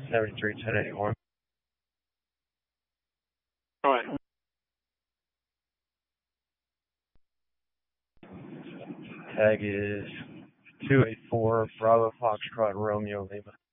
73 1081. All right. Tag is 284 Bravo Foxtrot Romeo Lima.